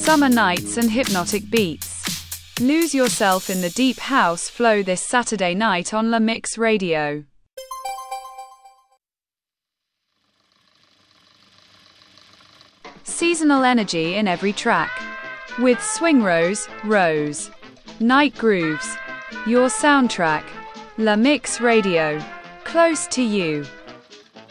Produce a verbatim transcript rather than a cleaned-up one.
summer nights and hypnotic beats. Lose yourself in the deep house flow this Saturday night on La Mix Radio. Seasonal energy in every track. With Swing Rose, Rose. Night Grooves. Your soundtrack. La Mix Radio. Close to you.